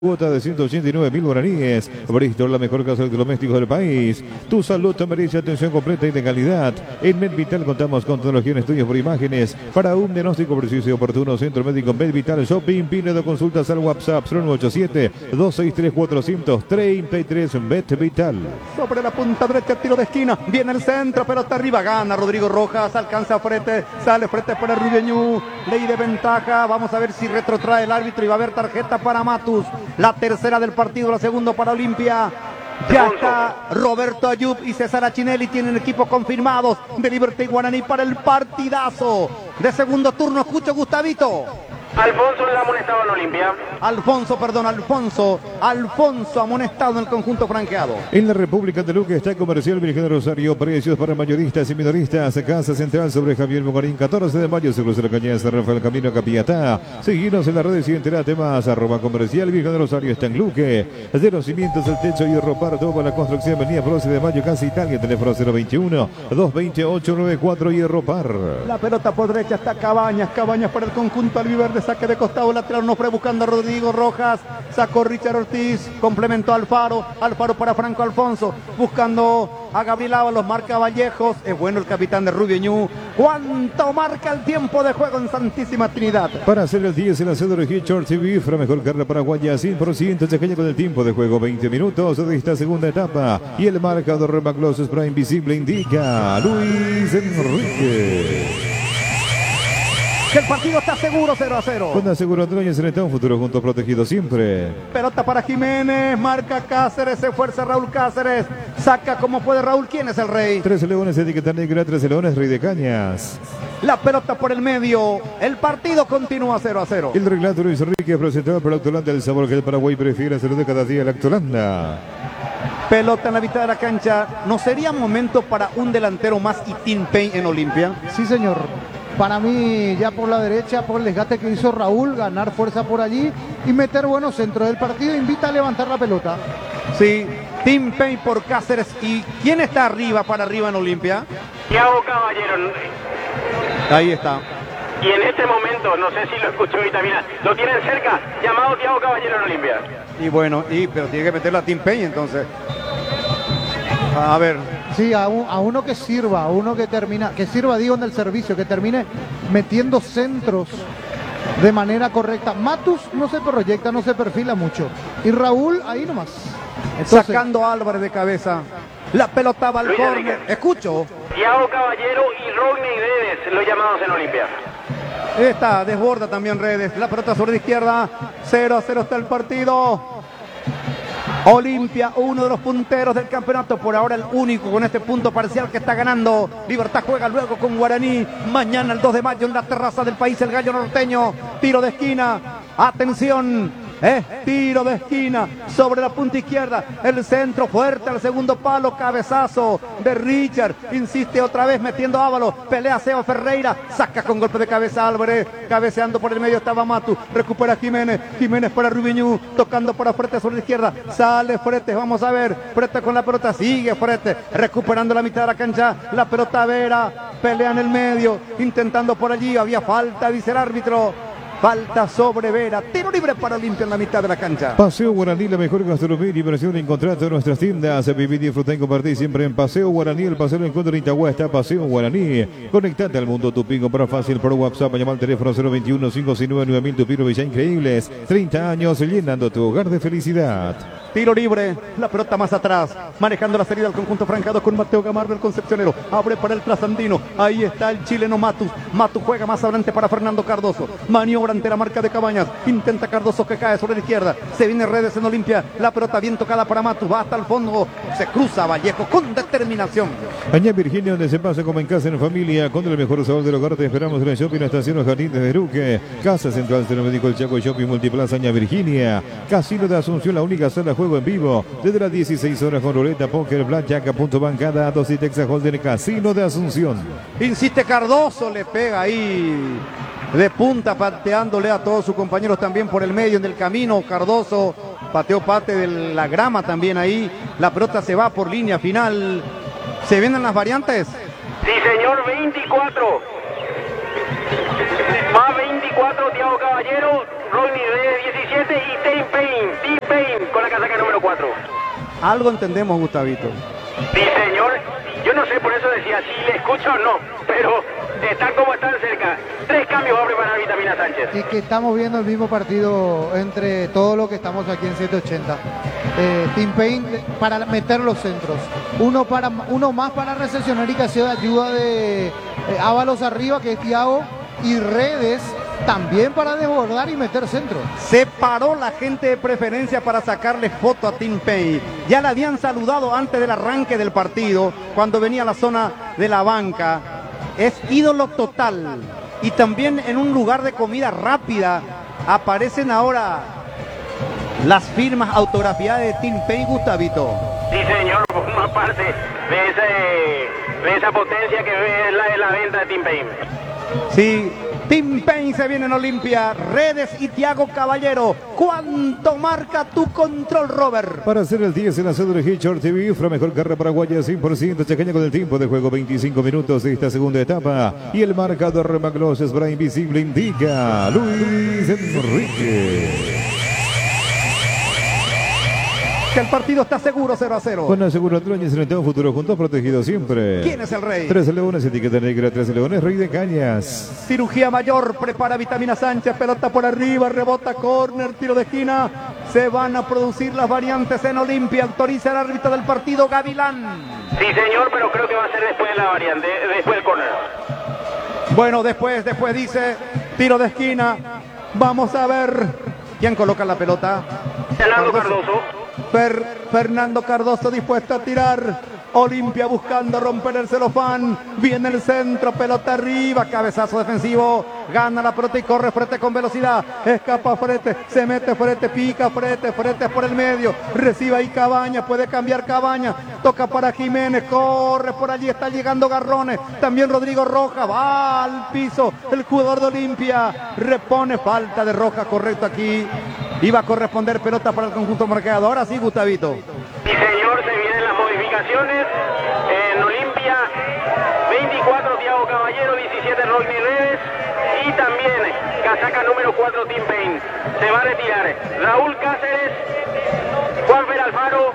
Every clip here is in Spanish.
Cuota de 189.000 guaraníes. Bristol, la mejor casa de domésticos del país. Tu salud te merece atención completa y de calidad. En MedVital contamos con tecnología en estudios por imágenes para un diagnóstico preciso y oportuno. Centro Médico MedVital Shopping. Pine de consultas al WhatsApp 987-263-433. MedVital. Sobre la punta derecha, tiro de esquina. Viene el centro, pelota arriba. Gana Rodrigo Rojas. Alcanza Frete. Sale Frete para Rubeñú. Ley de ventaja. Vamos a ver si retrotrae el árbitro y va a haber tarjeta para Matus. La tercera del partido, la segunda para Olimpia. Ya está Roberto Ayub y César Achinelli, tienen equipos confirmados de Libertad y Guaraní para el partidazo de segundo turno. Escucho, Gustavito. Alfonso le ha amonestado en Olimpia. Alfonso amonestado en el conjunto franqueado. En la República de Luque está Comercial Virgen de Rosario. Precios para mayoristas y minoristas. Casa Central sobre Javier Mogarín. 14 de mayo, se cruza la cañada San Rafael Camino a Capiatá. Seguinos en las redes y enterate más. @Comercial Virgen de Rosario está en Luque. De los cimientos, el techo y ropar, toda la construcción. Avenida 12 de mayo, Casa Italia. Teléfono 021-228-94 y ropar. La pelota por derecha está Cabañas para el conjunto albiverde. Saque de costado lateral, no fue buscando a Rodrigo Rojas, sacó Richard Ortiz, complementó a Alfaro para Franco Alfonso, buscando a Gabriel Ábalos, marca Vallejos, es bueno el capitán de Rubeñú. ¿Cuánto marca el tiempo de juego en Santísima Trinidad? Para hacer el 10 en la sede de Hitchard TV, mejor carne paraguaya, 100%, se caña con el tiempo de juego, 20 minutos de esta segunda etapa, y el marcador Remaclos Spray Invisible indica Luis Enrique. Que el partido está seguro, 0-0. Con Aseguro Androñez en un futuro junto protegido siempre. Pelota para Jiménez, marca Cáceres, se esfuerza Raúl Cáceres, saca como puede Raúl. ¿Quién es el rey? 13 Leones, etiqueta negra, 13 Leones, Rey de Cañas. La pelota por el medio, el partido continúa 0-0. El relato Luis Enrique presentado por Lactolanda, el sabor que el Paraguay prefiere hacer de cada día Lactolanda. Pelota en la mitad de la cancha, ¿no sería momento para un delantero más y Tim Payne en Olimpia? Sí, señor. Para mí, ya por la derecha, por el desgaste que hizo Raúl, ganar fuerza por allí y meter buenos centros del partido, invita a levantar la pelota. Sí, Tim Payne por Cáceres. ¿Y quién está para arriba en Olimpia? Thiago Caballero. Ahí está. Y en este momento, no sé si lo escuchó ahorita, mira, lo tienen cerca, llamado Thiago Caballero en Olimpia. Y bueno, pero tiene que meterla a Tim Payne entonces. A ver. Sí, a uno que sirva, digo, en el servicio, que termine metiendo centros de manera correcta. Matus no se proyecta, no se perfila mucho. Y Raúl, ahí nomás. Entonces, sacando a Álvarez de cabeza. La pelota va al córner. Escucho. Thiago Caballero y Rodney Redes, los llamados en Olimpia. Esta desborda también Redes. La pelota sobre la izquierda. 0-0 está el partido. Olimpia, uno de los punteros del campeonato, por ahora el único con este punto parcial que está ganando. Libertad juega luego con Guaraní. Mañana el 2 de mayo en la terraza del país, el Gallo Norteño. Tiro de esquina. Atención. Tiro de esquina sobre la punta izquierda. El centro fuerte al segundo palo. Cabezazo de Richard. Insiste otra vez metiendo Ábalos. Pelea Seo Ferreira. Saca con golpe de cabeza Álvarez. Cabeceando por el medio estaba Matu. Recupera Jiménez. Jiménez para Rubeñú. Tocando para Frete sobre la izquierda. Sale Frete. Vamos a ver. Frete con la pelota. Sigue Frete. Recuperando la mitad de la cancha. La pelota Vera. Pelea en el medio. Intentando por allí. Había falta, dice el árbitro. Falta sobre Vera. Tiro libre para Olimpia en la mitad de la cancha. Paseo Guaraní, la mejor gastronomía y diversión en contrato de nuestras tiendas. Viví, disfrutar y compartir siempre en Paseo Guaraní. El paseo encuentro en Itagüá está Paseo Guaraní. Conectate al mundo Tupí. Comprar fácil por WhatsApp. Llama al teléfono 021-569-9000. Tupí, Villa Increíbles. 30 años llenando tu hogar de felicidad. Tiro libre, la pelota más atrás, manejando la salida del conjunto franqueado con Mateo Gamarra, el concepcionero, abre para el trasandino, ahí está el chileno Matus juega más adelante para Fernando Cardoso, maniobra ante la marca de Cabañas, intenta Cardoso que cae sobre la izquierda, se viene Redes en Olimpia, la pelota bien tocada para Matus, va hasta el fondo, se cruza Vallejo con determinación. Allá en Virginia, donde se pasa como en casa, en familia, con el mejor sabor del hogar, te esperamos en el Shopping Estación Los Jardines de Luque, Casa Central Centro Médico El Chaco, Shopping Multiplaza Aña Virginia, Casino de Asunción, la única sala juego en vivo desde las 16 horas con ruleta, póker, blackjack, a punto bancada, Datos y Texas Hold'em, Casino de Asunción. Insiste Cardoso, le pega ahí de punta, pateándole a todos sus compañeros también por el medio en el camino. Cardoso pateó parte de la grama también ahí. La pelota se va por línea final. ¿Se vienen las variantes? Sí, señor, 24. Más 24. 24, Thiago Caballero, Rodney Redes 17 y Tim Payne con la casaca número 4. Algo entendemos, Gustavito. Sí, señor. Yo no sé, por eso decía si le escucho o no, pero están como están cerca. 3 cambios va a preparar Vitamina Sánchez. Y que estamos viendo el mismo partido entre todos los que estamos aquí en 780. Tim Payne para meter los centros. Uno más para recepcionar y que sea de ayuda de Ábalos arriba, que es Thiago, y Redes también para desbordar y meter centro. Se paró la gente de preferencia para sacarle foto a Tim Payne. Ya le habían saludado antes del arranque del partido, cuando venía a la zona de la banca. Es ídolo total. Y también en un lugar de comida rápida aparecen ahora las firmas autografiadas de Tim Payne, Gustavito. Sí, señor, forma parte de esa potencia que es la venta de Tim Payne. Sí, Tim Payne se viene en Olimpia. Redes y Thiago Caballero. ¿Cuánto marca tu control, Robert? Para hacer el 10 en la cédula de Short TV, la mejor carrera paraguaya 100% chaqueña con el tiempo de juego 25 minutos de esta segunda etapa. Y el marcador Maglos Bra Invisible indica Luis Enrique. Que el partido está seguro, 0-0. Con Aseguro Troñez, en el futuro juntos, protegido siempre. ¿Quién es el rey? 13 Leones, etiqueta negra, 13 Leones, Rey de Cañas. Cirugía mayor, prepara Vitamina Sánchez, pelota por arriba, rebota, córner, tiro de esquina. Se van a producir las variantes en Olimpia, autoriza el árbitro del partido, Gavilán. Sí, señor, pero creo que va a ser después de la variante, después del córner. Bueno, después dice, tiro de esquina. Vamos a ver quién coloca la pelota. Fernando Cardoso. Fernando Cardoso dispuesto a tirar. Olimpia buscando romper el celofán. Viene el centro, pelota arriba, cabezazo defensivo. Gana la pelota y corre Frete con velocidad. Escapa Frete, se mete Frete, pica Frete por el medio. Recibe ahí Cabaña, puede cambiar Cabaña. Toca para Jiménez, corre por allí, está llegando Garrones. También Rodrigo Rojas, va al piso. El jugador de Olimpia repone, falta de Rojas, correcto aquí. Iba a corresponder pelota para el conjunto marcado. Ahora sí, Gustavito. Sí, señor, se vienen las modificaciones en Olimpia. 24 Thiago Caballero, 17 Rodney Redes y también casaca número 4 Tim Payne. Se va a retirar Raúl Cáceres, Juanfer Alfaro.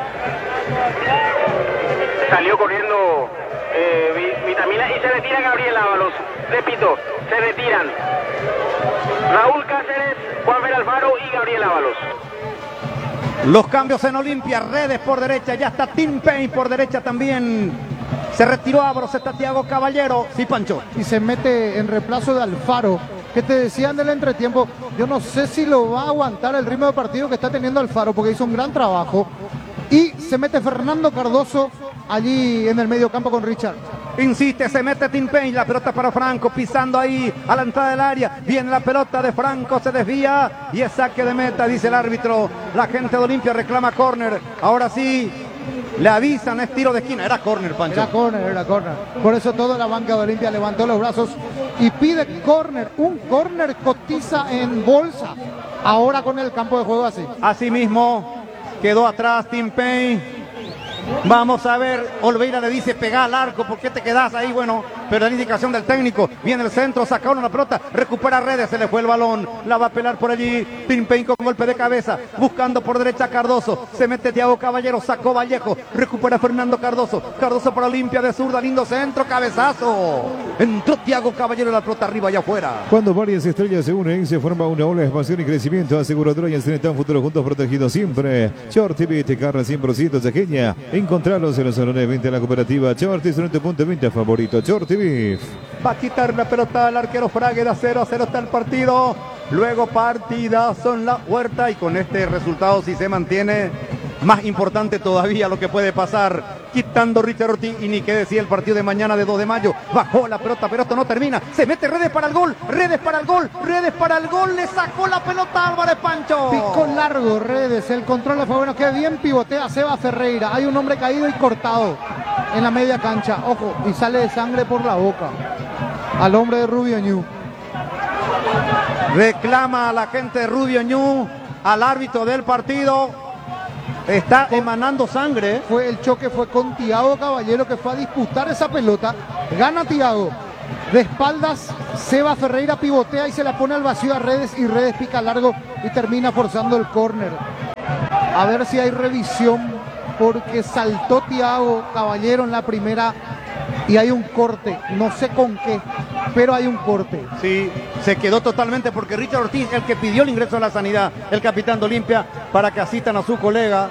Salió corriendo Vitamina y se retira Gabriel Ábalos. Repito, se retiran Raúl Cáceres, Juanfer Alfaro y Gabriel Ábalos. Los cambios en Olimpia, Redes por derecha, ya está Tim Payne por derecha también. Se retiró Ábalos, está Thiago Caballero. Sí, Pancho. Y se mete en reemplazo de Alfaro, que te decían del entretiempo. Yo no sé si lo va a aguantar el ritmo de partido que está teniendo Alfaro, porque hizo un gran trabajo. Y se mete Fernando Cardoso allí en el medio campo con Richard. Insiste, se mete Tim Payne, la pelota para Franco, pisando ahí a la entrada del área. Viene la pelota de Franco, se desvía y es saque de meta, dice el árbitro. La gente de Olimpia reclama córner. Ahora sí, le avisan, es tiro de esquina. Era córner, Pancho. Era córner. Por eso toda la banca de Olimpia levantó los brazos y pide córner. Un córner cotiza en bolsa. Ahora con el campo de juego así. Así mismo quedó atrás Tim Payne. Vamos a ver, Olveira le dice pegá al arco, ¿por qué te quedás ahí? Bueno, pero la indicación del técnico, viene el centro, sacaron la pelota, recupera Redes, se le fue el balón, la va a pelar por allí, Tim Payne con golpe de cabeza, buscando por derecha Cardoso, se mete Thiago Caballero, sacó Vallejo, recupera Fernando Cardoso para Olimpia de zurda, lindo centro, cabezazo, entró Thiago Caballero, la pelota arriba y afuera. Cuando varias estrellas se unen, se forma una ola de expansión y crecimiento. Aseguro Troñez, en un futuro juntos, protegidos siempre. Short TV, te carga 100% chaqueña. Encontrarlos en los salones de venta de la cooperativa Short, es tu punto de venta favorito, Short TV. Va a quitar la pelota al arquero Fragueda, 0-0 está el partido. Luego partidazo en la Huerta y con este resultado, si se mantiene, más importante todavía lo que puede pasar. Quitando Richard Ortiz y ni qué decía el partido de mañana de 2 de mayo. Bajó la pelota, pero esto no termina. Se mete Redes para el gol, le sacó la pelota Álvarez, Pancho. Picó largo Redes, el control fue bueno, que bien pivotea Seba Ferreira. Hay un hombre caído y cortado en la media cancha. Ojo, y sale de sangre por la boca al hombre de Rubio Ñu. Reclama a la gente de Rubio Ñu, al árbitro del partido. Está emanando sangre. El choque fue con Thiago Caballero, que fue a disputar esa pelota. Gana Thiago. De espaldas, Seba Ferreira pivotea y se la pone al vacío a Redes, y Redes pica largo y termina forzando el córner. A ver si hay revisión, porque saltó Thiago Caballero en la primera y hay un corte, no sé con qué, pero hay un corte. Sí, se quedó totalmente porque Richard Ortiz, el que pidió el ingreso a la sanidad, el capitán de Olimpia, para que asistan a su colega.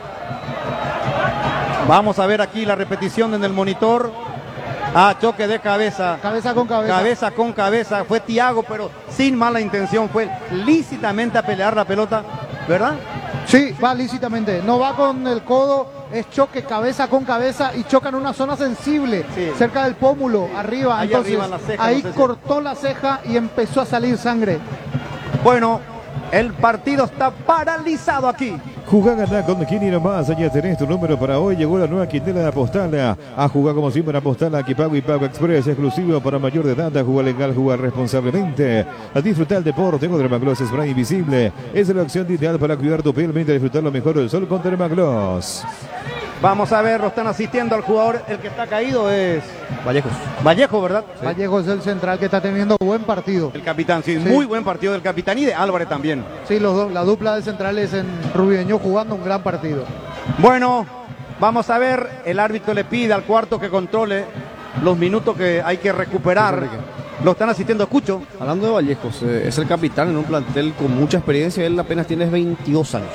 Vamos a ver aquí la repetición en el monitor. Choque de cabeza. Cabeza con cabeza. Cabeza con cabeza. Fue Thiago, pero sin mala intención. Fue lícitamente a pelear la pelota, ¿verdad? Sí, va lícitamente. No va con el codo, es choque cabeza con cabeza y choca en una zona sensible, sí, cerca del pómulo, arriba. Ahí entonces, arriba en la ceja, ahí no sé si... cortó la ceja y empezó a salir sangre. Bueno, el partido está paralizado aquí. Jugá, ganá con Kini nomás, allá tenés tu número para hoy. Llegó la nueva quintela de Apostala. A jugar como siempre en Apostala, aquí Pago y Pago Express, exclusivo para mayor de edad. Jugar legal, jugar responsablemente. A disfrutar el deporte con Dermagloss Spray Invisible. Es la opción ideal para cuidar tu piel mientras disfrutar lo mejor del sol con Dermagloss. Vamos a ver, lo están asistiendo al jugador. El que está caído es Vallejo, ¿verdad? Sí. Vallejo es el central que está teniendo buen partido. El capitán, sí, muy buen partido del capitán y de Álvarez también. Sí, los dos, la dupla de centrales en Rubieño jugando un gran partido. Bueno, vamos a ver, el árbitro le pide al cuarto que controle los minutos que hay que recuperar. Lo están asistiendo, escucho. Hablando de Vallejos, es el capitán en un plantel con mucha experiencia, él apenas tiene 22 años.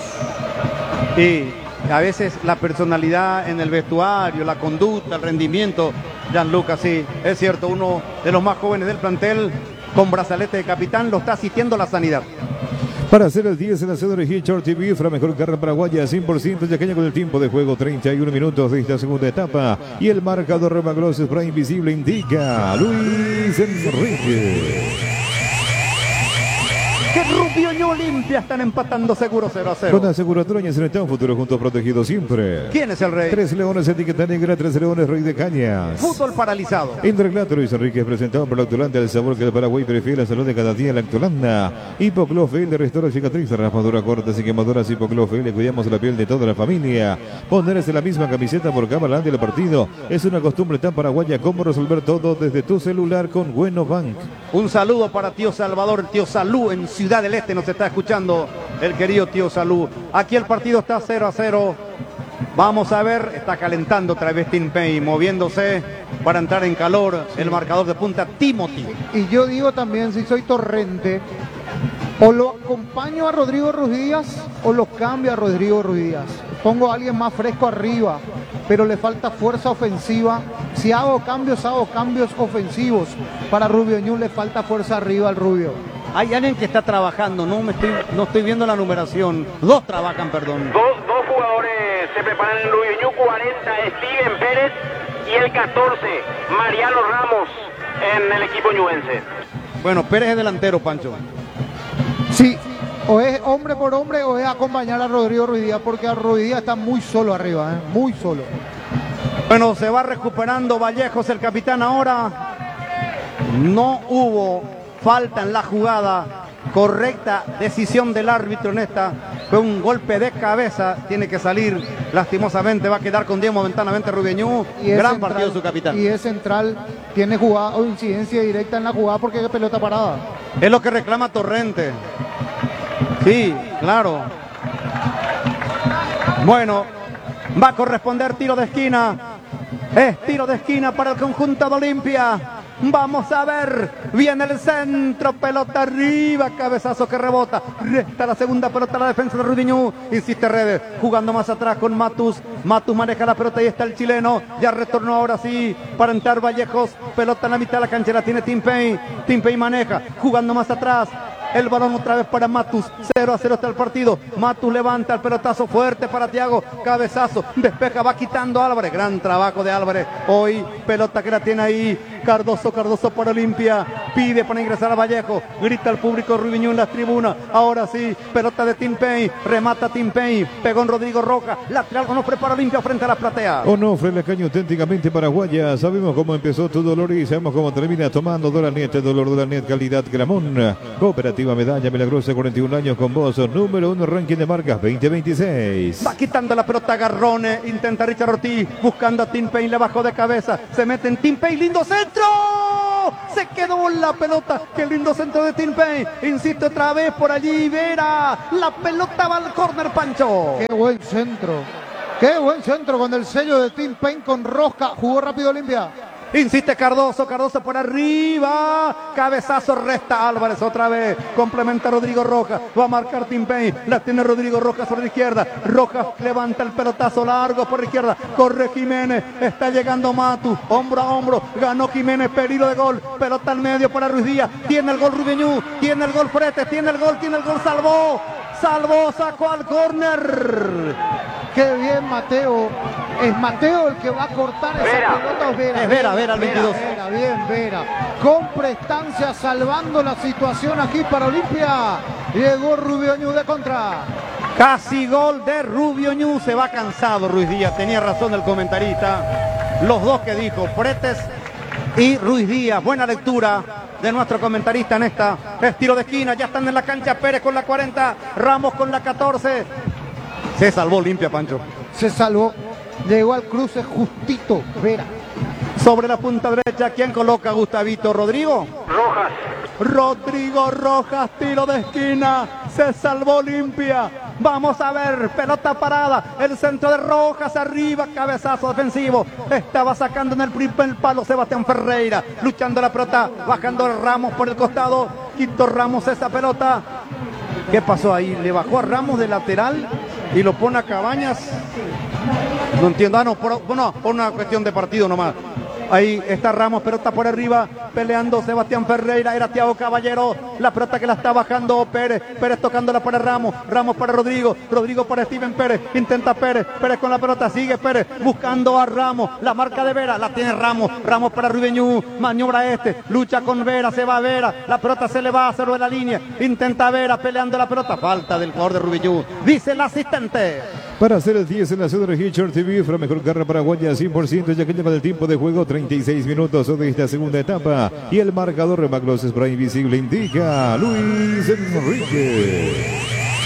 Y a veces la personalidad en el vestuario, la conducta, el rendimiento, Gianluca, sí, es cierto, uno de los más jóvenes del plantel con brazalete de capitán, lo está asistiendo la sanidad. Para hacer el 10 en la sede de Hitchcock TV, la mejor carrera paraguaya, 100% yaqueña con el tiempo de juego, 31 minutos de esta segunda etapa. Y el marcador Dermagloss Spray Invisible indica Luis Enrique. Que Rubio y Olimpia están empatando seguro 0-0. Con aseguradora Ñecenetá, un futuro juntos protegido siempre. ¿Quién es el rey? 3 Leones, etiqueta negra, 3 Leones, Rey de Cañas. Fútbol paralizado. Entre relato, Luis Enrique presentado por la Lactolanda, el sabor que el Paraguay prefiere, la salud de cada día, la Lactolanda. Hipoclofel de restaura cicatriz, raspadura cortas y quemaduras. Hipoclofel, le cuidamos la piel de toda la familia. Ponerse la misma camiseta por cámara ante el partido es una costumbre tan paraguaya como resolver todo desde tu celular con Bueno Bank. Un saludo para tío Salvador, tío Salú en Ciudad del Este, nos está escuchando el querido tío Salú. Aquí el partido está 0-0. Vamos a ver, está calentando otra vez Tim Payne, moviéndose para entrar en calor el marcador de punta Timothy. Y yo digo también, si soy Torrente, o lo acompaño a Rodrigo Ruiz Díaz o lo cambio a Rodrigo Ruiz Díaz. Pongo a alguien más fresco arriba, pero le falta fuerza ofensiva. Si hago cambios ofensivos. Para Rubio Ñu le falta fuerza arriba al Rubio. Hay alguien que está trabajando, no estoy viendo la numeración. Dos trabajan, perdón. Dos jugadores se preparan en Rubio Ñu, 40 Steven Pérez y el 14 Mariano Ramos en el equipo ñuense. Bueno, Pérez es delantero, Pancho. Sí, o es hombre por hombre o es acompañar a Rodrigo Ruiz Díaz, porque a Ruiz Díaz está muy solo arriba, muy solo. Bueno, se va recuperando Vallejos, el capitán ahora. No hubo falta en la jugada, correcta decisión del árbitro en esta. Fue un golpe de cabeza, tiene que salir lastimosamente, va a quedar con 10 momentáneamente Rubio Ñu. Gran partido de su capitán. Y es central, tiene jugada o incidencia directa en la jugada porque es pelota parada. Es lo que reclama Torrente. Sí, claro. Bueno, va a corresponder tiro de esquina. Es tiro de esquina para el conjunto de Olimpia. Vamos a ver, viene el centro, pelota arriba, cabezazo que rebota, resta la segunda pelota, la defensa de Rubio Ñu, insiste Redes, jugando más atrás con Matus maneja la pelota y está el chileno, ya retornó ahora sí, para entrar Vallejos, pelota en la mitad de la cancha, la tiene Tim Payne maneja, jugando más atrás, el balón otra vez para Matus, 0-0 está el partido, Matus levanta el pelotazo fuerte para Thiago, cabezazo, despeja, va quitando Álvarez, gran trabajo de Álvarez, hoy pelota que la tiene ahí, Cardoso para Olimpia, pide para ingresar a Vallejo, grita al público Rubio Ñu en las tribunas, ahora sí, pelota de Tim Payne, remata Tim Payne, pegó en Rodrigo Roca, lateral Onofre para Olimpia frente a la platea. Onofre, la caña auténticamente paraguaya, sabemos cómo empezó tu dolor y sabemos cómo termina tomando Dolanet, dolor Dolanet, calidad Gramón, cooperativa Medalla Milagrosa, 41 años con vos, número 1 ranking de marcas 2026. Va quitando la pelota Garrone, intenta Richard Ortiz, buscando a Tim Payne, le bajó de cabeza, se mete en Tim Payne, lindo centro, Se quedó la pelota. Qué lindo centro de Tim Payne. Insiste otra vez por allí. Vera. La pelota va al córner, Pancho. Qué buen centro. Qué buen centro con el sello de Tim Payne con rosca. Jugó rápido Olimpia. Insiste Cardoso, Cardoso por arriba, cabezazo, resta Álvarez otra vez, complementa Rodrigo Rojas, va a marcar Tim Payne, la tiene Rodrigo Rojas sobre la izquierda, Rojas levanta el pelotazo largo por la izquierda, corre Jiménez, está llegando Matus, hombro a hombro, ganó Jiménez, peligro de gol, pelota al medio para Ruiz Díaz, tiene el gol Rubiñú, tiene el gol Fretes, tiene el gol, salvó, sacó al córner. Qué bien Mateo. Es Mateo el que va a cortar esa pelota. ¿O Vera? Es Vera, el 22. Vera. Con prestancia salvando la situación aquí para Olimpia. Llegó Rubiñú de contra. Casi gol de Rubiñú. Se va cansado Ruiz Díaz. Tenía razón el comentarista. Los dos que dijo, Fretes y Ruiz Díaz. Buena lectura de nuestro comentarista en esta. Es tiro de esquina. Ya están en la cancha Pérez con la 40. Ramos con la 14. Se salvó Olimpia, Pancho. Se salvó. Llegó al cruce justito, Vera. Sobre la punta derecha, ¿quién coloca a Gustavito? ¿Rodrigo? Rojas. Rodrigo Rojas, tiro de esquina. Se salvó Olimpia. Vamos a ver, pelota parada. El centro de Rojas, arriba, cabezazo defensivo. Estaba sacando en el primer palo Sebastián Ferreira. Luchando la pelota, bajando Ramos por el costado. Quito Ramos esa pelota. ¿Qué pasó ahí? Le bajó a Ramos de lateral y lo pone a Cabañas. No entiendo, por una cuestión de partido nomás. Ahí está Ramos, pelota por arriba, peleando Sebastián Ferreira, era Thiago Caballero, la pelota que la está bajando Pérez, Pérez tocándola para Ramos, Ramos para Rodrigo, Rodrigo para Steven Pérez, intenta Pérez, Pérez con la pelota, sigue Pérez, buscando a Ramos, la marca de Vera, la tiene Ramos, Ramos para Rubiñú, maniobra lucha con Vera, se va Vera, la pelota se le va a hacer de la línea, intenta Vera, peleando la pelota, falta del jugador de Rubiñú, dice el asistente. Para hacer el 10 en la ciudad de Hitcher TV, fue la mejor carrera paraguaya 100%, ya que lleva el tiempo de juego 36 minutos de esta segunda etapa. Y el marcador de Maglos Spray Invisible indica Luis Enrique.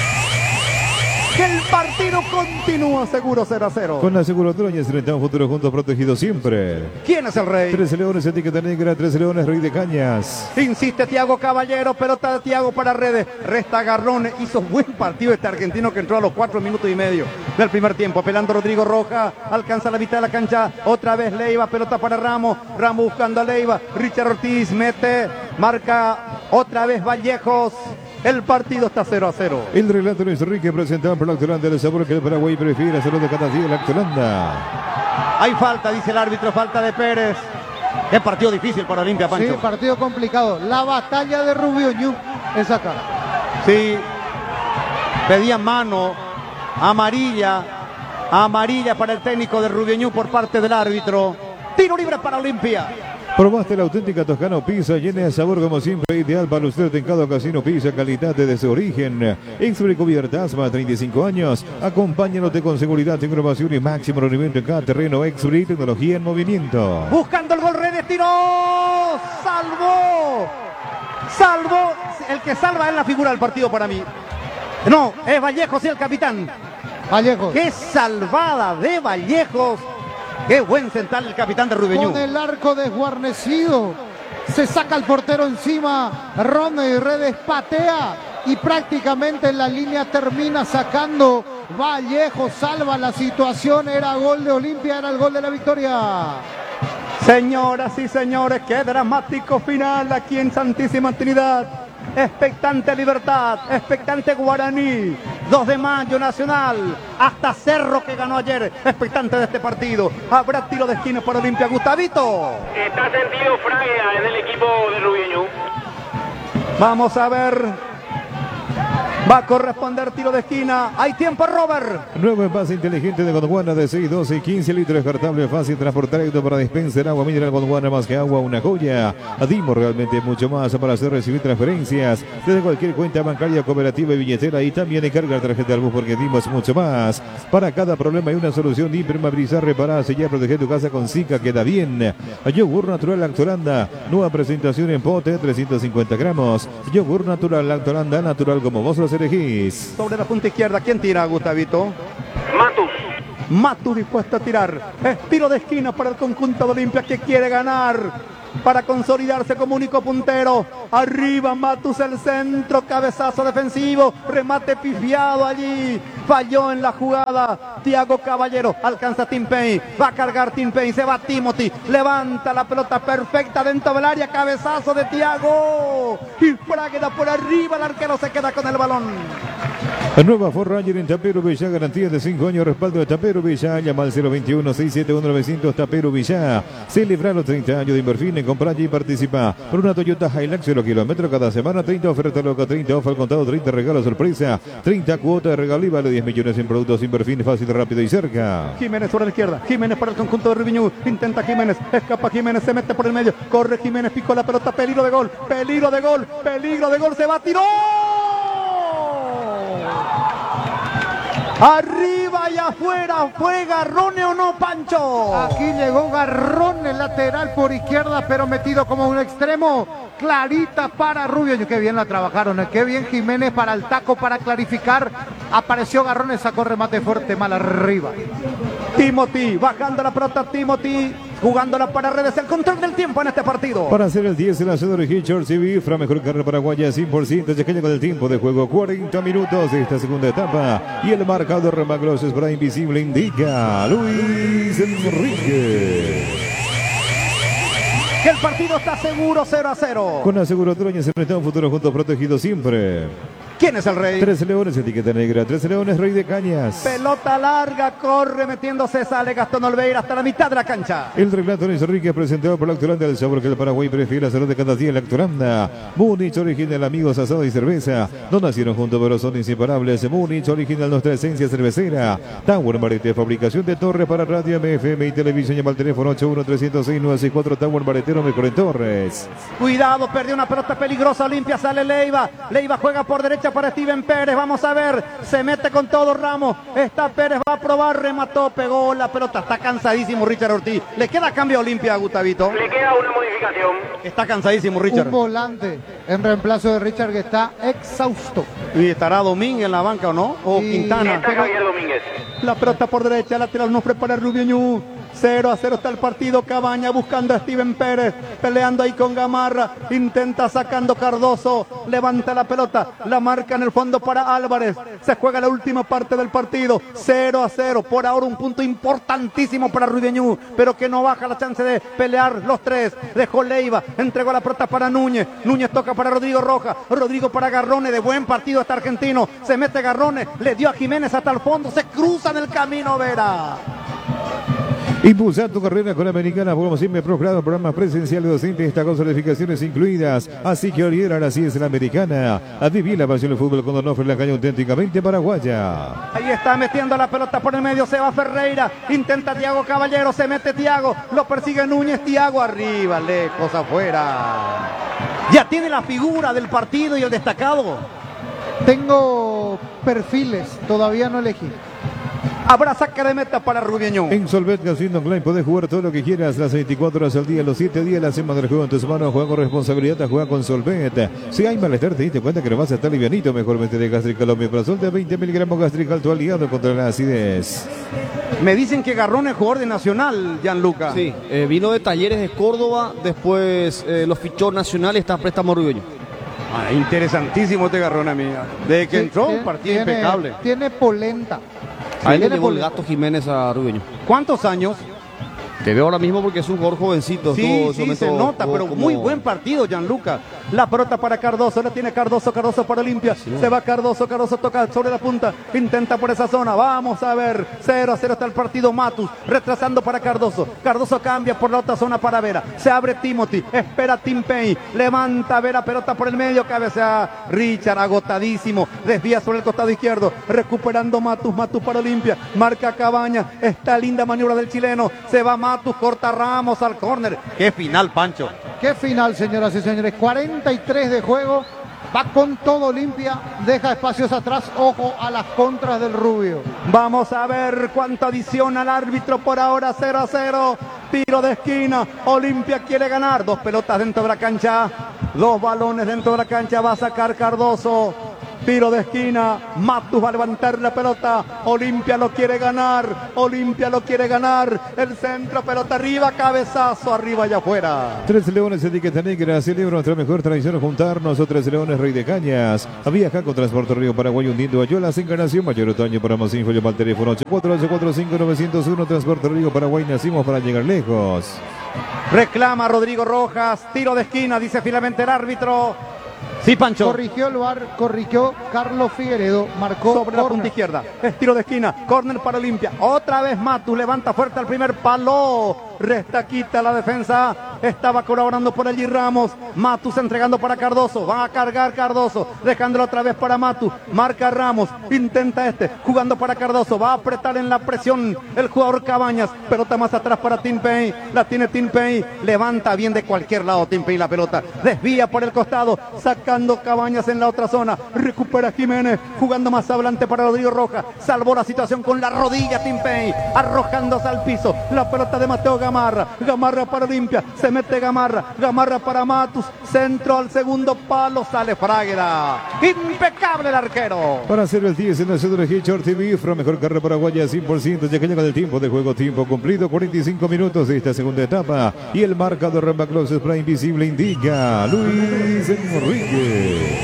Que el partido continúa seguro 0-0. Con la aseguradora y enfrentamos un futuro juntos protegidos siempre. ¿Quién es el rey? 13 Leones, etiqueta negra, 13 Leones, Rey de Cañas. Insiste Thiago Caballero, pelota de Thiago para Redes. Resta Garrone, hizo buen partido este argentino que entró a los 4 minutos y medio del primer tiempo. Apelando Rodrigo Rojas, alcanza la mitad de la cancha. Otra vez Leiva, pelota para Ramos. Ramos buscando a Leiva. Richard Ortiz mete, marca otra vez Vallejos. El partido está 0-0. El relato Luis Enrique presentado por la Lactolanda, el sabor que el Paraguay prefiere, hacerlo de cada día Lactolanda. Hay falta, dice el árbitro, falta de Pérez. Es partido difícil para Olimpia, Pancho. Sí, partido complicado. La batalla de Rubiñú es acá. Sí, pedía mano, amarilla para el técnico de Rubiñú por parte del árbitro. Tiro libre para Olimpia. Probaste la auténtica Toscano Pizza, llena de sabor como siempre, ideal para usted en cada ocasión. Pizza, calidad de su origen. Extra cubiertas, más 35 años. Acompáñanote con seguridad, innovación y máximo rendimiento en cada terreno. Extra tecnología en movimiento. Buscando el gol, Redes, tiró. Salvó. El que salva es la figura del partido para mí. No, es Vallejos y el capitán. Vallejos. Qué salvada de Vallejos. Qué buen central el capitán de Rubiñú. Con el arco desguarnecido. Se saca el portero encima. Ronnie Redes patea. Y prácticamente en la línea termina sacando. Vallejos salva la situación. Era gol de Olimpia. Era el gol de la victoria. Señoras y señores, qué dramático final aquí en Santísima Trinidad. Expectante Libertad, expectante Guaraní, 2 de mayo Nacional, hasta Cerro que ganó ayer, expectante de este partido. Habrá tiro de esquina para Olimpia. Gustavito. Está sentido Fraga en el equipo de Rubiñú. Vamos a ver. Va a corresponder tiro de esquina. Hay tiempo, Robert. Nuevo envase inteligente de Gondwana de 6, 12 y 15 litros. Descartable, fácil, transportar para dispenser agua mineral Gondwana, más que agua, una joya. Dimos realmente mucho más para hacer recibir transferencias desde cualquier cuenta bancaria, cooperativa y billetera. Y también cargar tarjeta al bus, porque dimos mucho más. Para cada problema hay una solución. Impermeabilizar, reparar, sellar, proteger tu casa con Zika. Queda bien. Yogur natural Lactolanda. Nueva presentación en pote, 350 gramos. Yogur natural Lactolanda, natural como vos lo elegís. Sobre la punta izquierda, ¿quién tira, Gustavito? Matus dispuesto a tirar. Es tiro de esquina para el conjunto de Olimpia que quiere ganar. para consolidarse como único puntero. Arriba Matus, el centro, cabezazo defensivo, remate pifiado allí, falló en la jugada Thiago Caballero, alcanza Tim Payne, va a cargar Tim Payne, se va Timothy, levanta la pelota perfecta dentro del área, cabezazo de Thiago y Fragueda por arriba, el arquero se queda con el balón. La nueva Ford Ranger en Tapero Villa, garantía de 5 años, respaldo de Tapero Villa, llama al 021-671-900 Tapero Villa. Celebra los 30 años de Inverfine, compra y participa por una Toyota Hilux 0 kilómetros cada semana, 30 ofertas locas, 30 ofertas al contado, 30 regalos sorpresa, 30 cuotas de regalo y vale 10 millones en productos Inverfine, fácil, rápido y cerca. Jiménez sobre la izquierda, Jiménez para el conjunto de Rubiñú, intenta Jiménez, escapa Jiménez, se mete por el medio, corre Jiménez, picó la pelota, peligro de gol, peligro de gol, peligro de gol, se va, tiró. Arriba y afuera, ¿fue Garrone o no, Pancho? Aquí llegó Garrone, lateral por izquierda, pero metido como un extremo. Clarita para Rubio. Qué bien la trabajaron, qué bien Jiménez para el taco, para clarificar. Apareció Garrone, sacó remate fuerte, mal arriba. Timothy, bajando la pelota, Timothy, jugándola para redes, el control del tiempo en este partido. Para hacer el 10, el hacedor Hitchers y Bifra, mejor carrera paraguaya, 100%, ya que llega el tiempo de juego, 40 minutos de esta segunda etapa, y el marcador Remagloses para Invisible indica Luis Enrique. Que el partido está seguro, 0-0. Con Aseguradora se enfrenta a un futuro juntos protegido siempre. ¿Quién es el rey? 13 Leones, etiqueta negra. 13 Leones, Rey de Cañas. Pelota larga, corre metiéndose, sale Gastón Olveira hasta la mitad de la cancha. El relato Luis Enrique presentado por la Lactolanda, el sabor que el Paraguay prefiere hacer de cada día. Lactolanda, Múnich original, amigos, asado y cerveza. No nacieron juntos, pero son inseparables. Múnich original, nuestra esencia cervecera. Tower Barete, fabricación de torres para radio, FM y televisión. Llama al teléfono 81-306-964. Tower Baretero, mejor en torres. Cuidado, perdió una pelota peligrosa. Olimpia, sale Leiva. Leiva juega por derecha para Steven Pérez, vamos a ver, se mete con todo Ramos, está Pérez, va a probar, remató, pegó la pelota, está cansadísimo Richard Ortiz, le queda cambio a Olimpia, Gustavito. Le queda una modificación. Está cansadísimo Richard. Un volante en reemplazo de Richard que está exhausto. ¿Y estará Domínguez en la banca o no? ¿O Quintana? Está Javier Domínguez. La pelota por derecha, lateral no prepara Rubiñú. 0-0 está el partido. Cabaña buscando a Steven Pérez, peleando ahí con Gamarra, intenta sacando Cardoso, levanta la pelota, la marca en el fondo para Álvarez, se juega la última parte del partido. 0-0, por ahora un punto importantísimo para Rubiñú, pero que no baja la chance de pelear los tres. Dejó Leiva, entregó la pelota para Núñez, Núñez toca para Rodrigo Rojas, Rodrigo para Garrone, de buen partido este argentino, se mete Garrone, le dio a Jiménez hasta el fondo, se cruza en el camino Vera. Impulsar tu carrera con Americana, como siempre, programas presenciales docentes, estas con certificaciones incluidas. Así que Oliera, así es la Americana. A vivir la pasión del fútbol cuando no ofrece la calle auténticamente paraguaya. Ahí está metiendo la pelota por el medio, se va Ferreira, intenta Thiago Caballero, se mete Thiago, lo persigue Núñez, Thiago arriba, lejos, afuera. Ya tiene la figura del partido y el destacado. Tengo perfiles, todavía no elegí. Habrá saque de meta para Rubiñón. En Solvet Casino Online podés jugar todo lo que quieras, las 24 horas al día, los 7 días de la semana del juego en tus manos. Juega con responsabilidad, juega con Solvet. Si hay malestar, te diste cuenta que no vas a estar livianito. Mejor vente de Gastrical Omeprazol de 20 miligramos Gastrical, tu aliado contra la acidez. Me dicen que Garrone es jugador de Nacional, Gianluca. Sí, vino de Talleres de Córdoba, después los fichó Nacional y está a préstamo Rubiño. Interesantísimo este Garrone, amiga. Desde que entró, un partido impecable. Tiene polenta. Ahí le llevó el gato Jiménez a Rubiño. ¿Cuántos años? Te veo ahora mismo porque es un jugador jovencito. Sí, se nota, pero muy buen partido, Gianluca. La pelota para Cardoso, la tiene Cardoso para Olimpia. Sí, se va Cardoso toca sobre la punta, intenta por esa zona. Vamos a ver, 0-0 está el partido. Matus retrasando para Cardoso. Cardoso cambia por la otra zona para Vera. Se abre Timothy, espera Tim Payne, levanta Vera, pelota por el medio, cabecea Richard, agotadísimo. Desvía sobre el costado izquierdo, recuperando Matus para Olimpia. Marca Cabaña, esta linda maniobra del chileno. Se va Matus, corta Ramos al córner. Qué final, Pancho. Qué final, señoras y señores. 43 de juego. Va con todo Olimpia. Deja espacios atrás. Ojo a las contras del Rubio. Vamos a ver cuánto adiciona el árbitro por ahora. 0-0. Tiro de esquina. Olimpia quiere ganar. 2 pelotas dentro de la cancha. 2 balones dentro de la cancha. Va a sacar Cardoso. Tiro de esquina. Matus va a levantar la pelota. Olimpia lo quiere ganar. Olimpia lo quiere ganar. El centro, pelota arriba, cabezazo, arriba y afuera. 3 Leones etiqueta negra, celebra nuestra mejor tradición juntarnos. 3 Leones Rey de Cañas. Viaja con Transporte Río Paraguay hundiendo Ayolas, Encarnación, Mayor Otoño. Para más info, llama al teléfono 84-845-901. Transporte Río Paraguay, nacimos para llegar lejos. Reclama Rodrigo Rojas. Tiro de esquina, dice finalmente el árbitro. Sí, Pancho. Corrigió el VAR, corrigió Carlos Figueredo, marcó sobre la punta izquierda. Es tiro de esquina, córner para Olimpia. Otra vez Matus levanta fuerte al primer palo. Resta quita la defensa. Estaba colaborando por allí Ramos. Matus entregando para Cardoso. Va a cargar Cardoso. Dejándolo otra vez para Matus. Marca Ramos. Intenta jugando para Cardoso. Va a apretar en la presión el jugador Cabañas. Pelota más atrás para Timpey. La tiene Timpey. Levanta bien de cualquier lado Timpey la pelota. Desvía por el costado. Sacando Cabañas en la otra zona. Recupera Jiménez. Jugando más adelante para Rodrigo Rojas. Salvó la situación con la rodilla Timpey. Arrojándose al piso. La pelota de Mateo Gamarra. Gamarra para Olimpia. Se mete Gamarra. Gamarra para Matus. Centro al segundo palo. Sale Fragueda. Impecable el arquero. Para hacer el 10 en la ciudad de Short TV, la mejor carrera paraguaya 100%, ya que llega el tiempo de juego, tiempo cumplido, 45 minutos de esta segunda etapa. Y el marcador Ramba Close Spray Invisible indica Luis Enrique.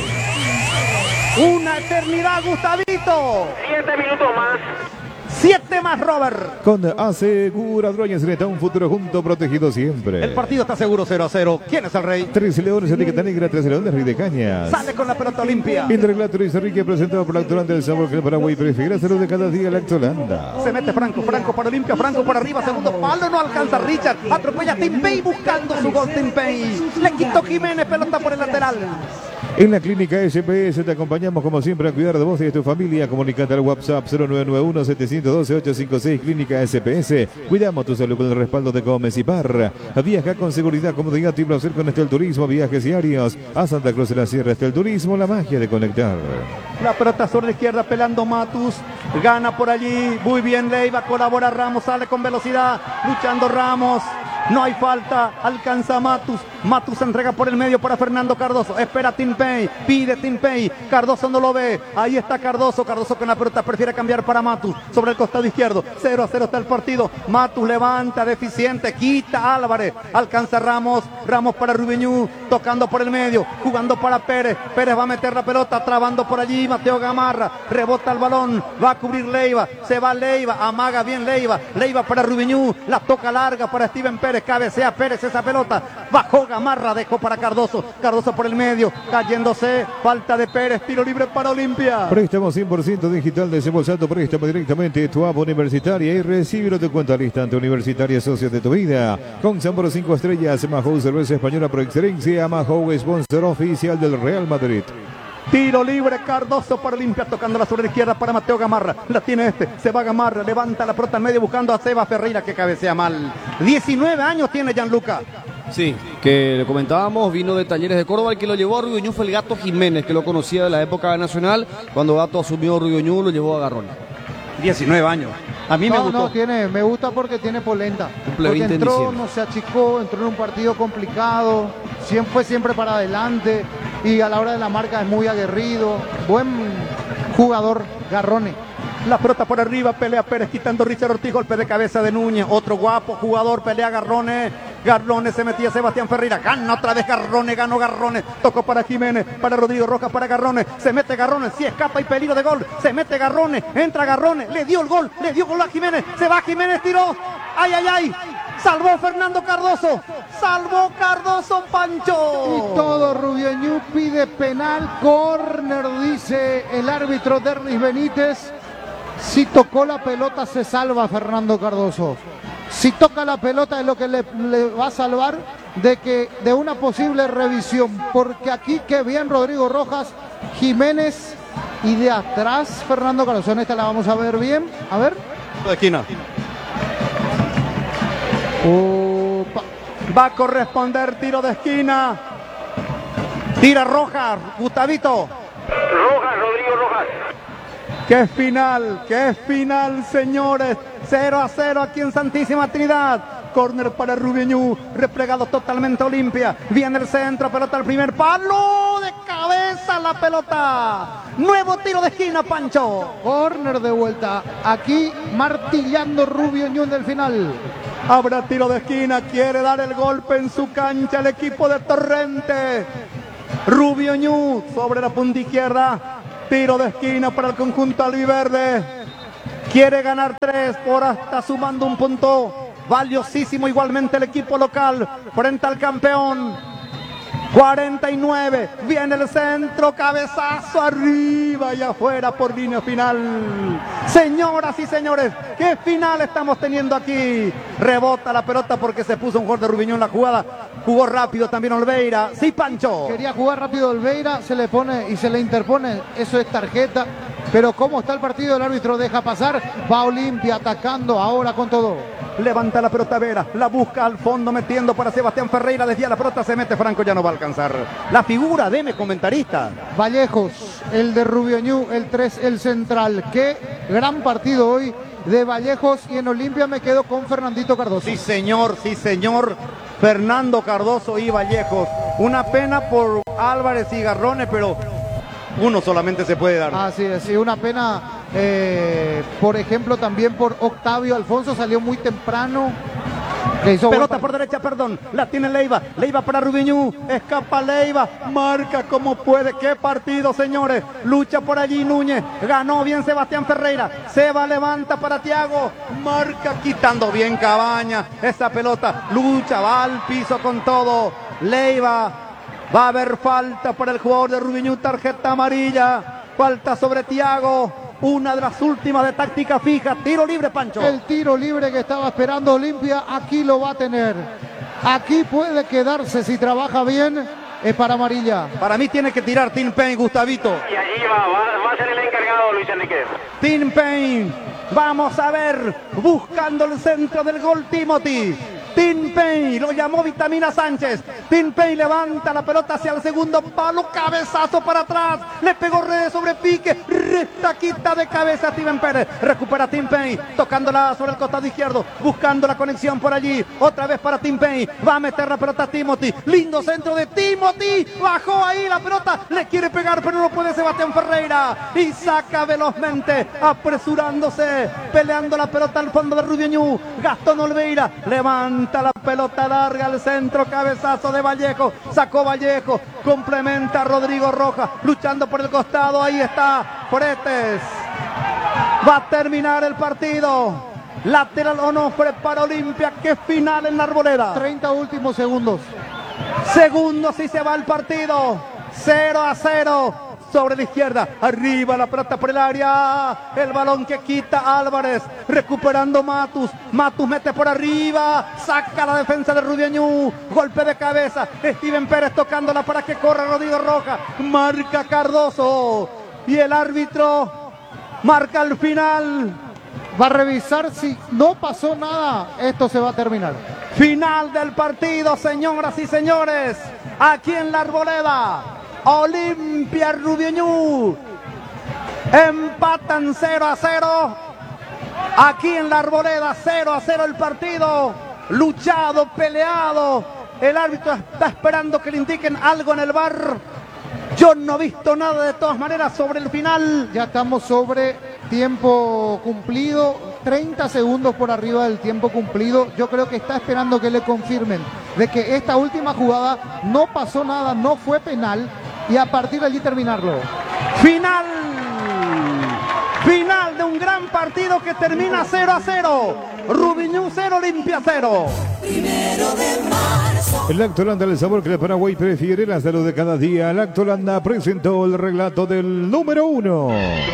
Una eternidad, Gustavito. 7 minutos más. 7 más, Robert. Con Aseguradora Sereta, un futuro junto, protegido siempre. El partido está seguro 0-0. ¿Quién es el rey? 3 Leones, etiqueta negra, 3 Leones, Rey de Cañas. Sale con la pelota Olimpia. El relato Luis Enrique, presentado por la Actolanda del sabor que el Paraguay prefiere hacerlo de cada día la Actolanda. Se mete Franco para Olimpia, Franco para arriba, segundo palo, no alcanza Richard. Atropella Timpey buscando su gol Timpey. Le quitó Jiménez, pelota por el lateral. En la clínica SPS te acompañamos como siempre a cuidar de vos y de tu familia. Comunicate al WhatsApp 0991-712-856 Clínica SPS. Cuidamos tu salud con el respaldo de Gómez y Parra. Viaja con seguridad, comodidad y placer con Estel Turismo. Viajes diarios a Santa Cruz de la Sierra. Estel Turismo, la magia de conectar. La pelota sobre la izquierda pelando Matus. Gana por allí. Muy bien Leiva. Colabora Ramos. Sale con velocidad. Luchando Ramos. No hay falta, alcanza Matus. Matus se entrega por el medio para Fernando Cardoso. Espera Timpey, pide Timpey. Cardoso no lo ve. Ahí está Cardoso. Cardoso con la pelota prefiere cambiar para Matus. Sobre el costado izquierdo. 0-0 está el partido. Matus levanta, deficiente. Quita Álvarez. Alcanza Ramos. Ramos para Rubiñú. Tocando por el medio. Jugando para Pérez. Pérez va a meter la pelota. Trabando por allí Mateo Gamarra. Rebota el balón. Va a cubrir Leiva. Se va Leiva. Amaga bien Leiva. Leiva para Rubiñú. La toca larga para Steven Pérez. Cabecea Pérez esa pelota. Bajó Gamarra. Dejó para Cardoso. Cardoso por el medio. Cayéndose. Falta de Pérez. Tiro libre para Olimpia. Préstamo 100% digital. Desembolsando préstamo directamente tu app universitaria y recibirlo de cuenta al instante. Universitaria, socio de tu vida. Con Sabor 5 estrellas. Mahou, cerveza española por excelencia. Mahou, sponsor oficial del Real Madrid. Tiro libre, Cardoso para Olimpia, tocándola sobre la izquierda para Mateo Gamarra. La tiene se va Gamarra, levanta la pelota al medio buscando a Seba Ferreira que cabecea mal. 19 años tiene Gianluca. Sí, que le comentábamos, vino de Talleres de Córdoba, el que lo llevó a Rubiñú fue el Gato Jiménez, que lo conocía de la época Nacional. Cuando Gato asumió Rubiñú, lo llevó a Garrón. 19 años. A mí me gustó. Me gusta porque tiene polenta. Cumple Porque 20 en entró, diciembre. no se achicó, entró en un partido complicado, fue siempre para adelante y a la hora de la marca es muy aguerrido. Buen jugador, Garrone. La pelota por arriba, pelea Pérez quitando Richard Ortiz, golpe de cabeza de Núñez, otro guapo jugador, pelea Garrone. Garrone se metía Sebastián Ferreira, gana otra vez Garrone, ganó Garrone, tocó para Jiménez, para Rodrigo Rojas, para Garrone, se mete Garrone, si escapa y peligro de gol, se mete Garrone, entra Garrone, le dio gol a Jiménez, se va Jiménez, tiró, ay, ay, ay, salvó Fernando Cardoso, Pancho. Y todo Rubiñú pide penal, córner, dice el árbitro Derlis Benítez. Si tocó la pelota se salva Fernando Cardoso. Si toca la pelota es lo que le va a salvar de una posible revisión. Porque aquí qué bien Rodrigo Rojas, Jiménez y de atrás Fernando Cardoso. En esta la vamos a ver bien. A ver. De esquina. Opa. Va a corresponder tiro de esquina. Tira Rojas, Gustavito. Rojas, Rodrigo Rojas. ¡Qué final, señores! 0-0 aquí en Santísima Trinidad. Córner para Rubiñú, replegado totalmente Olimpia. Viene el centro, pelota al primer palo de cabeza. regresa la pelota. Nuevo tiro de esquina, Pancho. Corner de vuelta. Aquí martillando Rubio Ñu del final. Habrá tiro de esquina, quiere dar el golpe en su cancha el equipo de Torrente. Rubio Ñu sobre la punta izquierda. Tiro de esquina para el conjunto albiverde. Quiere ganar 3, por hasta sumando un punto valiosísimo igualmente el equipo local frente al campeón. 49, viene el centro, cabezazo arriba y afuera por línea final. Señoras y señores, qué final estamos teniendo aquí. Rebota la pelota porque se puso un jugador de Rubio Ñu en la jugada. Jugó rápido también Olveira. Sí, Pancho. Quería jugar rápido Olveira, se le pone y se le interpone. Eso es tarjeta. Pero cómo está el partido, el árbitro deja pasar. Va Olimpia atacando ahora con todo. Levanta la pelota Vera, la busca al fondo metiendo para Sebastián Ferreira, desvía la pelota, se mete Franco, ya no va a alcanzar. La figura, deme comentarista. Vallejos, el de Rubio Ñu, el 3, el central. Qué gran partido hoy de Vallejos, y en Olimpia me quedo con Fernandito Cardoso. Sí señor, Fernando Cardoso y Vallejos. Una pena por Álvarez y Garrone, pero uno solamente se puede dar. Así es, sí, una pena. Por ejemplo, también por Octavio Alfonso, salió muy temprano. Pelota por derecha, perdón, la tiene Leiva, Leiva para Rubio Ñu, escapa Leiva, marca como puede. Qué partido, señores, lucha por allí Núñez, ganó bien Sebastián Ferreira, Seba levanta para Thiago, marca quitando bien Cabaña, esa pelota, lucha, va al piso con todo, Leiva, va a haber falta para el jugador de Rubio Ñu, tarjeta amarilla, falta sobre Thiago. Una de las últimas de táctica fija. Tiro libre, Pancho. El tiro libre que estaba esperando Olimpia, aquí lo va a tener. Aquí puede quedarse si trabaja bien. Es para amarilla. Para mí tiene que tirar Tim Payne, Gustavito. Y allí va a ser el encargado Luis Enrique. Tim Payne. Vamos a ver. Buscando el centro del gol Timothy. Tim Payne, lo llamó Vitamina Sánchez. Tim Payne levanta la pelota hacia el segundo palo, cabezazo para atrás, le pegó Redes sobre pique, retaquita de cabeza a Steven Pérez, recupera Tim Payne, tocándola sobre el costado izquierdo, buscando la conexión por allí, otra vez para Tim Payne, va a meter la pelota a Timothy, lindo centro de Timothy, bajó ahí la pelota, le quiere pegar pero no puede Sebastián Ferreira, y saca velozmente, apresurándose, peleando la pelota al fondo de Rubio Ñu, Gastón Olveira, levanta la pelota larga al centro, cabezazo de Vallejo, sacó Vallejo, complementa a Rodrigo Rojas, luchando por el costado, ahí está Fretes, va a terminar el partido, lateral Onofre para Olimpia, que final en la Arboleda. 30 últimos segundos. Segundos y se va el partido, 0-0. Sobre la izquierda, arriba la pelota por el área, el balón que quita Álvarez, recuperando Matus mete por arriba, saca la defensa de Rubio Ñu, golpe de cabeza, Steven Pérez tocándola para que corra Rodrigo Rojas, marca Cardoso, y el árbitro marca el final. Va a revisar si no pasó nada, esto se va a terminar. Final del partido, señoras y señores, aquí en la Arboleda. Olimpia, Rubio Ñu empatan 0-0 aquí en la Arboleda, 0-0 el partido, luchado, peleado, el árbitro está esperando que le indiquen algo en el VAR, yo no he visto nada de todas maneras sobre el final. Ya estamos sobre tiempo cumplido, 30 segundos por arriba del tiempo cumplido. Yo creo que está esperando que le confirmen de que esta última jugada no pasó nada, no fue penal, y a partir de allí terminarlo. Final de un gran partido que termina 0-0. Rubio Ñu 0, Olimpia 0. El Lactolanda, el sabor que el Paraguay prefiere, la salud de cada día. Lactolanda presentó el relato del número 1.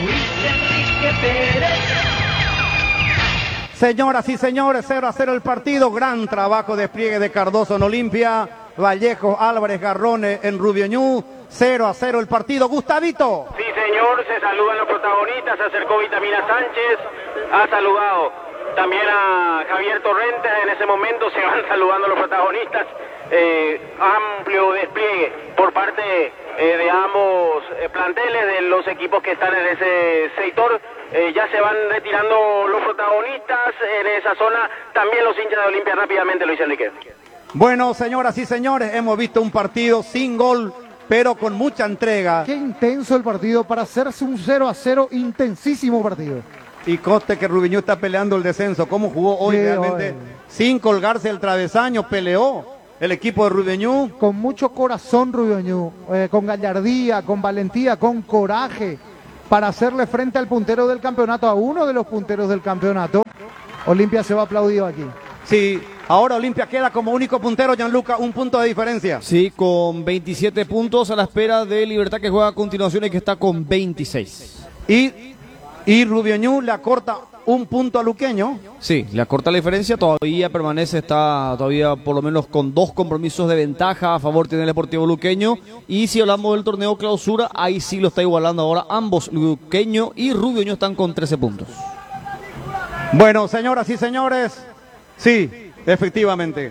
Señoras y señores, 0-0 el partido. Gran trabajo de despliegue de Cardoso en Olimpia. Vallejo, Álvarez, Garrone en Rubio Ñu. 0-0 el partido. Gustavito. Sí, señor, se saludan los protagonistas, se acercó Vitamina Sánchez, ha saludado también a Javier Torrente, en ese momento se van saludando los protagonistas, amplio despliegue por parte de ambos planteles, de los equipos que están en ese sector, ya se van retirando los protagonistas en esa zona, también los hinchas de Olimpia rápidamente, Luis Enrique. Bueno, señoras y señores, hemos visto un partido sin gol, pero con mucha entrega. Qué intenso el partido para hacerse un 0-0, intensísimo partido. Y conste que Rubiñú está peleando el descenso. ¿Cómo jugó hoy Sí, realmente? hoy. Sin colgarse el travesaño, peleó el equipo de Rubiñú. Con mucho corazón Rubiñú, con gallardía, con valentía, con coraje, para hacerle frente al puntero del campeonato, a uno de los punteros del campeonato. Olimpia se va aplaudido aquí. Sí, ahora Olimpia queda como único puntero, Gianluca, un punto de diferencia. Sí, con 27 puntos a la espera de Libertad, que juega a continuación y que está con 26. Y Rubiñú le acorta un punto a Luqueño. Sí, le acorta la diferencia, todavía permanece, está todavía por lo menos con 2 compromisos de ventaja a favor tiene el Deportivo Luqueño. Y si hablamos del torneo clausura, ahí sí lo está igualando ahora ambos, Luqueño y Rubiño están con 13 puntos. Bueno, señoras y señores, sí, efectivamente.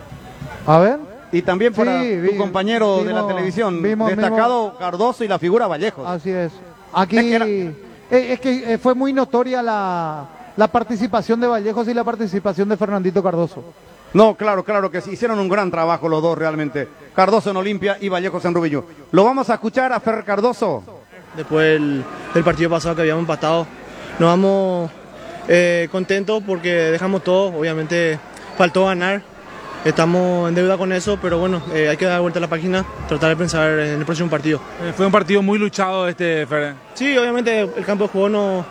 A ver. Y también para Sí, tu compañero de la televisión, destacado Cardoso y la figura Vallejos. Así es. Aquí Es fue muy notoria la participación de Vallejos y la participación de Fernandito Cardoso. No, claro que sí, hicieron un gran trabajo los dos realmente. Cardoso en Olimpia y Vallejos en Rubiñú. Lo vamos a escuchar a Fer Cardoso. Después del partido pasado que habíamos empatado, nos vamos contentos porque dejamos todo. Obviamente faltó ganar, estamos en deuda con eso, pero bueno, hay que dar vuelta a la página, tratar de pensar en el próximo partido. Fue un partido muy luchado Fer. Sí, obviamente el campo de juego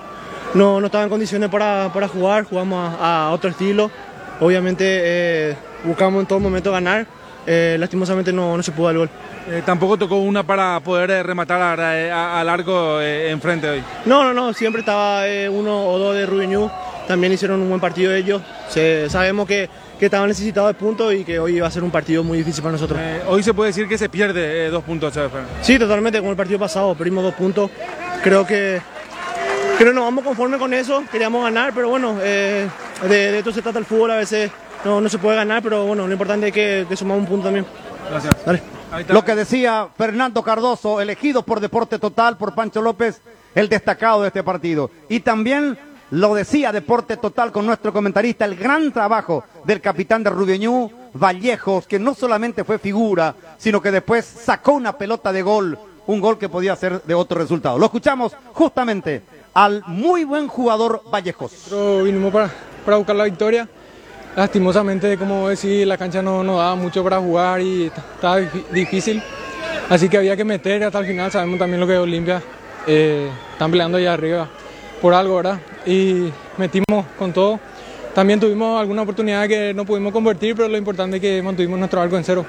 no estaba en condiciones para jugar, jugamos a otro estilo. Obviamente buscamos en todo momento ganar, lastimosamente no se pudo dar el gol. Tampoco tocó una para poder rematar al arco enfrente hoy. No, siempre estaba uno o dos de Rubiñú, también hicieron un buen partido ellos. Sabemos que estaban necesitados de puntos y que hoy iba a ser un partido muy difícil para nosotros. Hoy se puede decir que se pierde 2 puntos, Fer. Sí, totalmente, como el partido pasado, perdimos 2 puntos. Creo que nos vamos conforme con eso, queríamos ganar, pero bueno, de esto se trata el fútbol, a veces no se puede ganar, pero bueno, lo importante es que sumamos un punto también. Gracias. Dale. Lo que decía Fernando Cardoso, elegido por Deporte Total, por Pancho López, el destacado de este partido. Y también lo decía Deporte Total con nuestro comentarista, el gran trabajo del capitán de Rubiñú, Vallejos, que no solamente fue figura, sino que después sacó una pelota de gol, un gol que podía ser de otro resultado. Lo escuchamos justamente al muy buen jugador Vallejos. Nosotros vinimos para buscar la victoria. Lastimosamente, como decir, la cancha no daba mucho para jugar y estaba difícil. Así que había que meter hasta el final. Sabemos también lo que es Olimpia. Están peleando allá arriba por algo, ¿verdad? Y metimos con todo. También tuvimos alguna oportunidad que no pudimos convertir, pero lo importante es que mantuvimos nuestro arco en 0.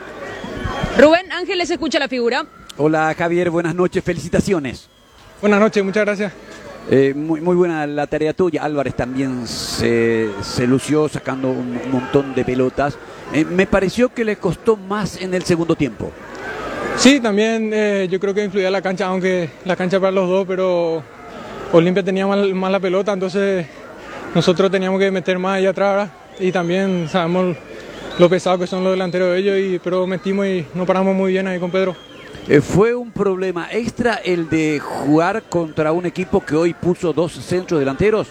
Rubén Ángeles, escucha la figura. Hola Javier, buenas noches, felicitaciones. Buenas noches, muchas gracias. Muy buena la tarea tuya. Álvarez también se lució sacando un montón de pelotas. Me pareció que le costó más en el segundo tiempo. Sí, también yo creo que influía la cancha, aunque la cancha para los dos, pero Olimpia tenía más la pelota, entonces nosotros teníamos que meter más allá atrás, ¿verdad? Y también sabemos lo pesado que son los delanteros de ellos, pero metimos y nos paramos muy bien ahí con Pedro. ¿Fue un problema extra el de jugar contra un equipo que hoy puso 2 centros delanteros?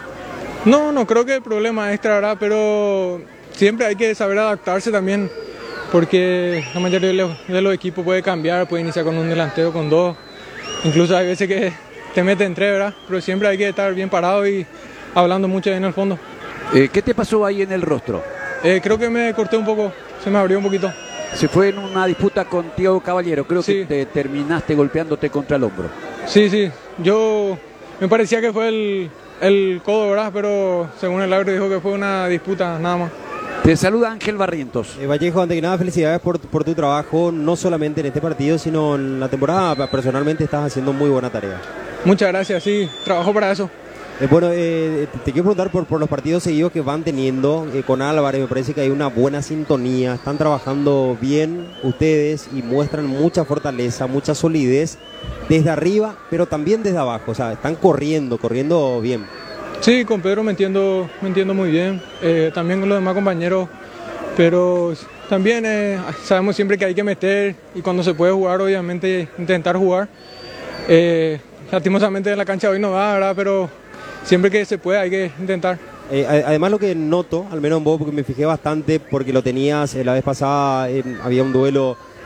No creo que el problema extra, ¿verdad? Pero siempre hay que saber adaptarse también, porque la mayoría de los equipos puede cambiar, puede iniciar con un delantero, con 2. Incluso hay veces que te meten 3, ¿verdad? Pero siempre hay que estar bien parado y hablando mucho ahí en el fondo. ¿Qué te pasó ahí en el rostro? Creo que me corté un poco, se me abrió un poquito. Se fue en una disputa con Thiago Caballero, creo Sí. que te terminaste golpeándote contra el hombro. Sí, yo me parecía que fue el codo, ¿verdad? Pero según el árbitro dijo que fue una disputa, nada más. Te saluda Ángel Barrientos. Vallejo, antes que nada, felicidades por tu trabajo, no solamente en este partido, sino en la temporada. Personalmente estás haciendo muy buena tarea. Muchas gracias, sí, trabajo para eso. Te quiero preguntar por los partidos seguidos que van teniendo con Álvarez. Me parece que hay una buena sintonía, están trabajando bien ustedes y muestran mucha fortaleza, mucha solidez desde arriba, pero también desde abajo. O sea, están corriendo bien. Sí, con Pedro me entiendo muy bien, también con los demás compañeros, pero también sabemos siempre que hay que meter y cuando se puede jugar, obviamente intentar jugar. Lastimosamente en la cancha hoy no va, ¿verdad? Pero siempre que se puede hay que intentar. Además, lo que noto, al menos en vos, porque me fijé bastante, porque lo tenías la vez pasada, había un duelo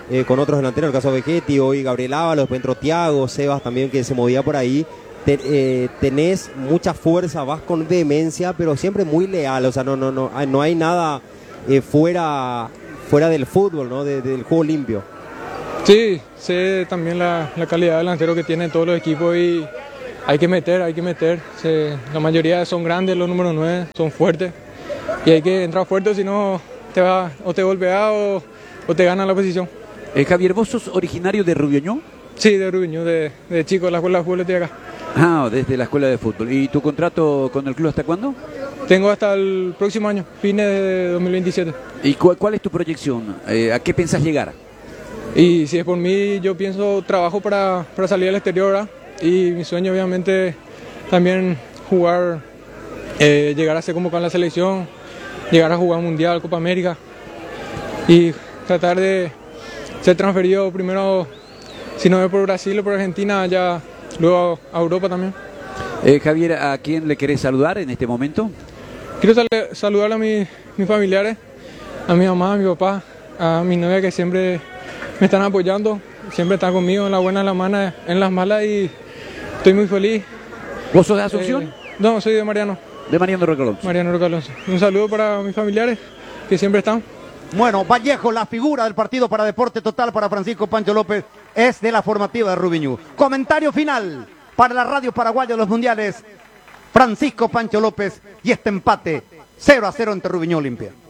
con otros delanteros, el caso de Vegetti, hoy Gabriel Ábalos, después entró Thiago, Sebas también que se movía por ahí. Tenés mucha fuerza, vas con vehemencia, pero siempre muy leal, o sea, no hay nada fuera del fútbol, ¿no? Del juego limpio. Sí, sé también la calidad de delantero que tienen todos los equipos y hay que meter. La mayoría son grandes, los números 9, son fuertes y hay que entrar fuerte, si no te golpea o te gana la posición. Javier, ¿vos sos originario de Rubiñó? Sí, de Rubiñó, de chico, de la escuela de fútbol de acá. Ah, desde la escuela de fútbol. ¿Y tu contrato con el club hasta cuándo? Tengo hasta el próximo año, fines de 2027. ¿Y cuál es tu proyección? ¿A qué pensás llegar? Y si es por mí, yo trabajo para salir al exterior, ¿verdad? Y mi sueño obviamente también jugar, llegar a ser convocado en la selección, llegar a jugar Mundial, Copa América y tratar de ser transferido primero, si no es por Brasil o por Argentina, ya luego a Europa también. Javier, ¿a quién le querés saludar en este momento? Quiero saludar a mis familiares, a mi mamá, a mi papá, a mi novia que siempre me están apoyando, siempre están conmigo en la buena, en la mala, en las malas y estoy muy feliz. ¿Vos sos de Asunción? No, soy de Mariano. De Mariano Roca Alonso. Mariano Roca Alonso. Un saludo para mis familiares que siempre están. Bueno, Vallejo, la figura del partido para Deporte Total para Francisco Pancho López, es de la formativa de Rubiñú. Comentario final para la radio paraguaya de los mundiales, Francisco Pancho López y este empate 0-0 entre Rubiñú y Olimpia.